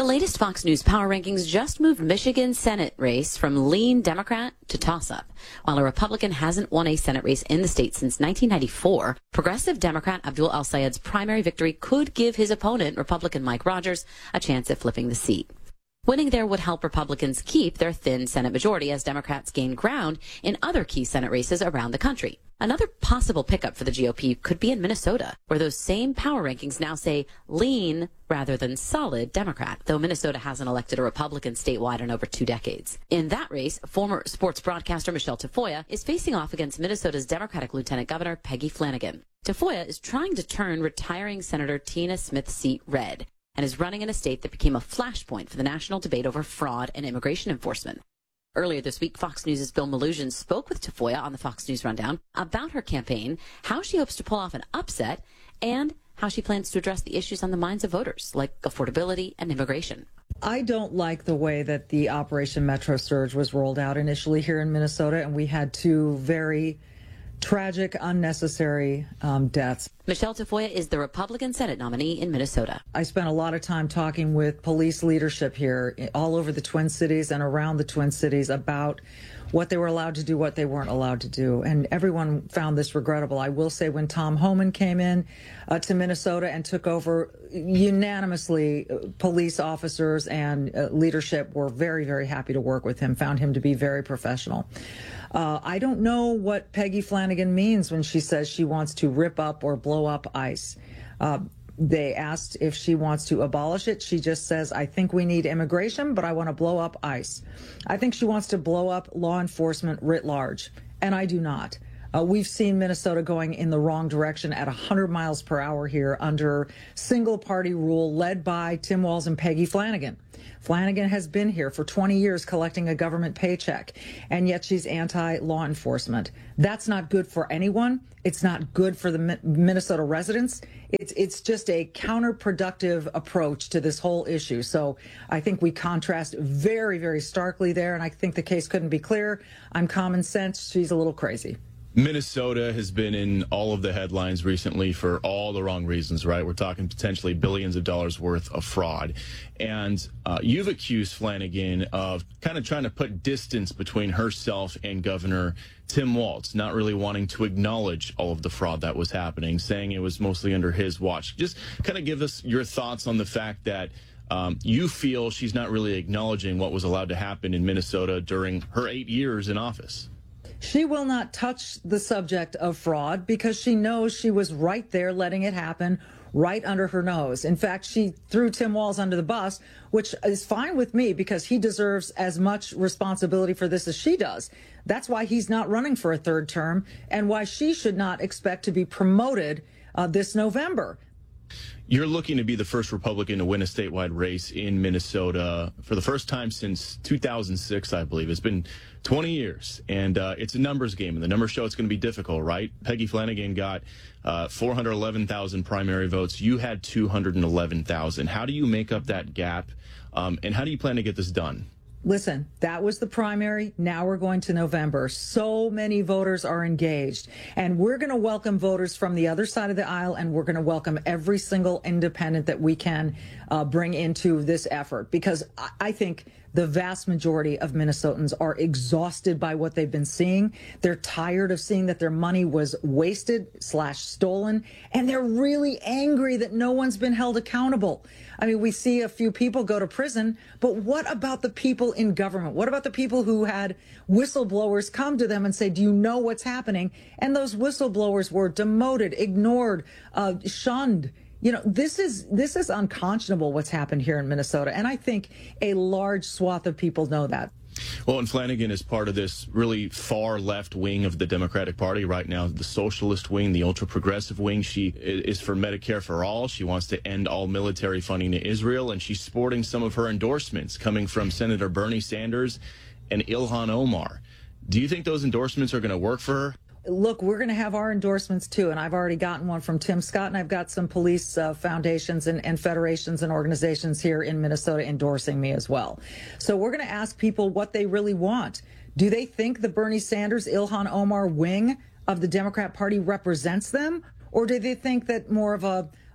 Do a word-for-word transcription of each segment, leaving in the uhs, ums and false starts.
The latest Fox News Power Rankings just moved Michigan's Senate race from lean Democrat to toss-up. While a Republican hasn't won a Senate race in the state since nineteen ninety-four, progressive Democrat Abdul El-Sayed's primary victory could give his opponent, Republican Mike Rogers, a chance at flipping the seat. Winning there would help Republicans keep their thin Senate majority as Democrats gain ground in other key Senate races around the country. Another possible pickup for the G O P could be in Minnesota, where those same power rankings now say lean rather than solid Democrat, though Minnesota hasn't elected a Republican statewide in over two decades. In that race, former sports broadcaster Michelle Tafoya is facing off against Minnesota's Democratic Lieutenant Governor Peggy Flanagan. Tafoya is trying to turn retiring Senator Tina Smith's seat red and is running in a state that became a flashpoint for the national debate over fraud and immigration enforcement. Earlier this week, Fox News' Bill Melugin spoke with Tafoya on the Fox News Rundown about her campaign, how she hopes to pull off an upset, and how she plans to address the issues on the minds of voters, like affordability and immigration. I don't like the way that the Operation Metro Surge was rolled out initially here in Minnesota, and we had two very tragic, unnecessary um, deaths. Michelle Tafoya is the Republican Senate nominee in Minnesota. I spent a lot of time talking with police leadership here all over the Twin Cities and around the Twin Cities about what they were allowed to do, what they weren't allowed to do. And everyone found this regrettable. I will say when Tom Homan came in uh, to Minnesota and took over, unanimously, uh, police officers and uh, leadership were very, very happy to work with him, found him to be very professional. Uh, I don't know what Peggy Flanagan means when she says she wants to rip up or blow up ICE. Uh, They asked if she wants to abolish it. She just says, I think we need immigration, but I want to blow up ICE. I think she wants to blow up law enforcement writ large, and I do not. Uh, we've seen Minnesota going in the wrong direction at one hundred miles per hour here under single-party rule led by Tim Walz and Peggy Flanagan. Flanagan has been here for twenty years collecting a government paycheck, and yet she's anti-law enforcement. That's not good for anyone. It's not good for the Minnesota residents. It's it's just a counterproductive approach to this whole issue. So I think we contrast very, very starkly there, and I think the case couldn't be clearer. I'm common sense. She's a little crazy. Minnesota has been in all of the headlines recently for all the wrong reasons, right? We're talking potentially billions of dollars worth of fraud. And uh, you've accused Flanagan of kind of trying to put distance between herself and Governor Tim Walz, not really wanting to acknowledge all of the fraud that was happening, saying it was mostly under his watch. Just kind of give us your thoughts on the fact that um, you feel she's not really acknowledging what was allowed to happen in Minnesota during her eight years in office. She will not touch the subject of fraud because she knows she was right there letting it happen right under her nose. In fact, she threw Tim Walz under the bus, which is fine with me because he deserves as much responsibility for this as she does. That's why he's not running for a third term and why she should not expect to be promoted uh, this November. You're looking to be the first Republican to win a statewide race in Minnesota for the first time since two thousand six, I believe. It's been twenty years, and uh, it's a numbers game, and the numbers show it's going to be difficult, right? Peggy Flanagan got uh, four hundred eleven thousand primary votes. You had two hundred eleven thousand. How do you make up that gap, um, and how do you plan to get this done? Listen, that was the primary. Now we're going to November. So many voters are engaged, and we're going to welcome voters from the other side of the aisle, and we're going to welcome every single independent that we can uh, bring into this effort, because I think the vast majority of Minnesotans are exhausted by what they've been seeing. They're tired of seeing that their money was wasted slash stolen, and they're really angry that no one's been held accountable. I mean, we see a few people go to prison, but what about the people in government? What about the people who had whistleblowers come to them and say, do you know what's happening? And those whistleblowers were demoted, ignored, uh, shunned. You know, this is this is unconscionable what's happened here in Minnesota, and I think a large swath of people know that. Well, and Flanagan is part of this really far left wing of the Democratic Party right now, the socialist wing, the ultra-progressive wing. She is for Medicare for all. She wants to end all military funding to Israel, and she's sporting some of her endorsements coming from Senator Bernie Sanders and Ilhan Omar. Do you think those endorsements are going to work for her? Look, we're going to have our endorsements, too, and I've already gotten one from Tim Scott, and I've got some police uh, foundations and, and federations and organizations here in Minnesota endorsing me as well. So we're going to ask people what they really want. Do they think the Bernie Sanders, Ilhan Omar wing of the Democrat Party represents them, or do they think that more of a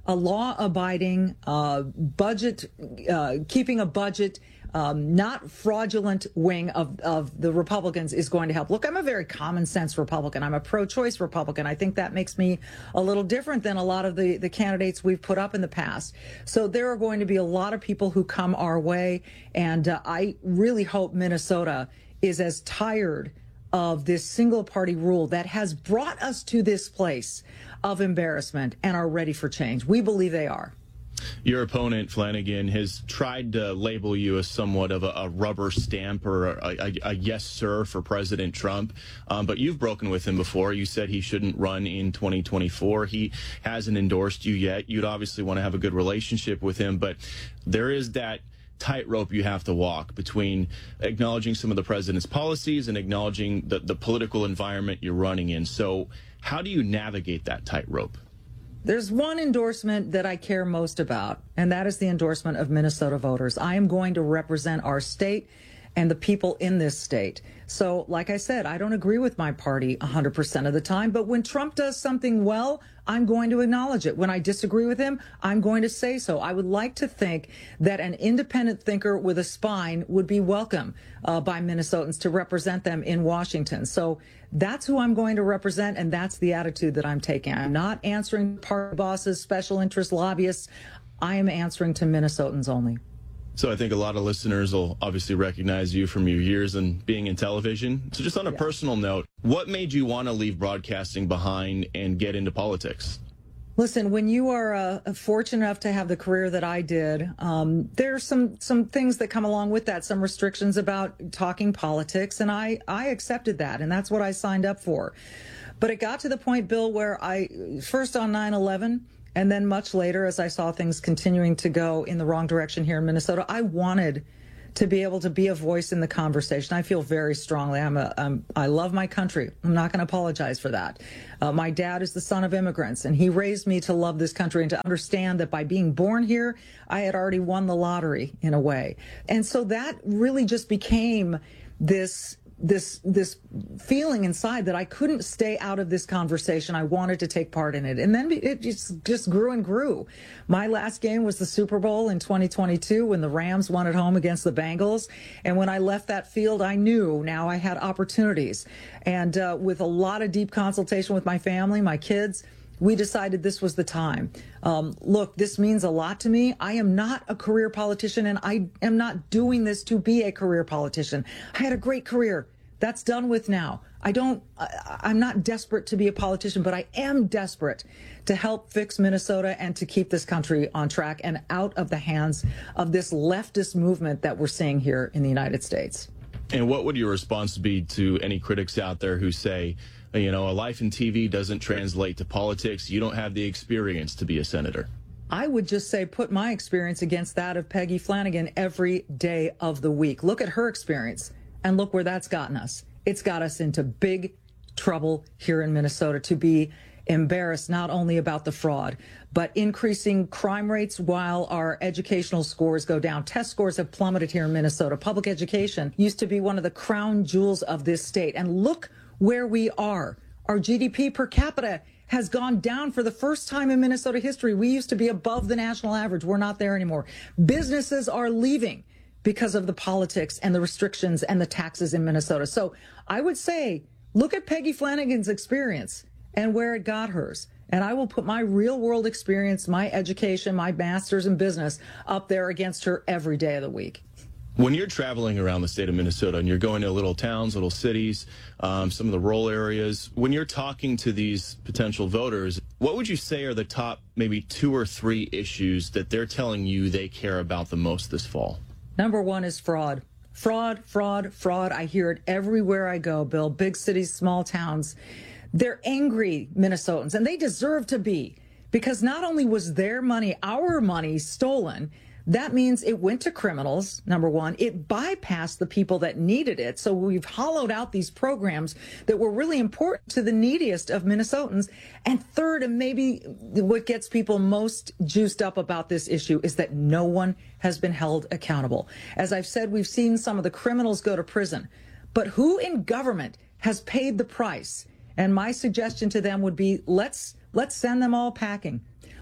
a law-abiding, uh, budget, uh, keeping a budget, um, not fraudulent wing of, of the Republicans is going to help. Look, I'm a very common sense Republican. I'm a pro-choice Republican. I think that makes me a little different than a lot of the, the candidates we've put up in the past. So there are going to be a lot of people who come our way, and uh, I really hope Minnesota is as tired of this single party rule that has brought us to this place of embarrassment and are ready for change. We believe they are. Your opponent, Flanagan, has tried to label you as somewhat of a, a rubber stamp or a, a, a yes, sir, for President Trump. Um, but you've broken with him before. You said he shouldn't run in twenty twenty-four. He hasn't endorsed you yet. You'd obviously want to have a good relationship with him, but there is that tightrope you have to walk between acknowledging some of the president's policies and acknowledging the, the political environment you're running in. So how do you navigate that tightrope? There's one endorsement that I care most about, and that is the endorsement of Minnesota voters. I am going to represent our state and the people in this state. So, like I said, I don't agree with my party one hundred percent of the time, but when Trump does something well, I'm going to acknowledge it. When I disagree with him, I'm going to say so. I would like to think that an independent thinker with a spine would be welcome uh, by Minnesotans to represent them in Washington. So that's who I'm going to represent, and that's the attitude that I'm taking. I'm not answering party bosses, special interest lobbyists. I am answering to Minnesotans only. So I think a lot of listeners will obviously recognize you from your years in being in television. So just on a yeah. personal note, what made you want to leave broadcasting behind and get into politics? Listen, when you are uh, fortunate enough to have the career that I did, um, there's some some things that come along with that, some restrictions about talking politics, and I, I accepted that, and that's what I signed up for. But it got to the point, Bill, where I, first on nine eleven, and then much later, as I saw things continuing to go in the wrong direction here in Minnesota, I wanted to be able to be a voice in the conversation. I feel very strongly. I'm a, I'm, I love my country. I'm not going to apologize for that. Uh, my dad is the son of immigrants, and he raised me to love this country and to understand that by being born here, I had already won the lottery in a way. And so that really just became this this this feeling inside that I couldn't stay out of this conversation. I wanted to take part in it. And then it just, just grew and grew. My last game was the Super Bowl in twenty twenty-two when the Rams won at home against the Bengals. And when I left that field, I knew now I had opportunities. And uh, with a lot of deep consultation with my family, my kids, we decided this was the time. Um, look, this means a lot to me. I am not a career politician, and I am not doing this to be a career politician. I had a great career. That's done with now. I don't, I, I'm not desperate to be a politician, but I am desperate to help fix Minnesota and to keep this country on track and out of the hands of this leftist movement that we're seeing here in the United States. And what would your response be to any critics out there who say, you know, a life in T V doesn't translate to politics. You don't have the experience to be a senator? I would just say put my experience against that of Peggy Flanagan every day of the week. Look at her experience and look where that's gotten us. It's got us into big trouble here in Minnesota to be embarrassed not only about the fraud, but increasing crime rates while our educational scores go down. Test scores have plummeted here in Minnesota. Public education used to be one of the crown jewels of this state. And look where we are. Our G D P per capita has gone down for the first time in Minnesota history. We used to be above the national average. We're not there anymore. Businesses are leaving because of the politics and the restrictions and the taxes in Minnesota. So I would say, look at Peggy Flanagan's experience and where it got hers. And I will put my real world experience, my education, my master's in business up there against her every day of the week. When you're traveling around the state of Minnesota and you're going to little towns, little cities, um, some of the rural areas, when you're talking to these potential voters, what would you say are the top maybe two or three issues that they're telling you they care about the most this fall? Number one is fraud. Fraud, fraud, fraud. I hear it everywhere I go, Bill. Big cities, small towns. They're angry Minnesotans, and they deserve to be, because not only was their money, our money, stolen, that means it went to criminals, number one. It bypassed the people that needed it. So we've hollowed out these programs that were really important to the neediest of Minnesotans. And third, and maybe what gets people most juiced up about this issue, is that no one has been held accountable. As I've said, we've seen some of the criminals go to prison. But who in government has paid the price? And my suggestion to them would be, let's let's send them all packing.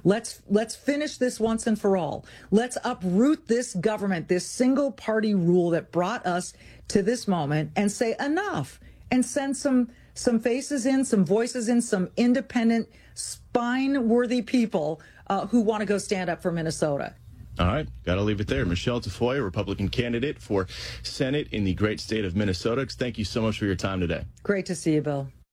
Let's let's finish this once and for all. Let's uproot this government, this single party rule that brought us to this moment, and say enough, and send some some faces in, some voices in, some independent, spine-worthy people uh, who want to go stand up for Minnesota. All right, got to leave it there. Michelle Tafoya, Republican candidate for Senate in the great state of Minnesota. Thank you so much for your time today. Great to see you, Bill.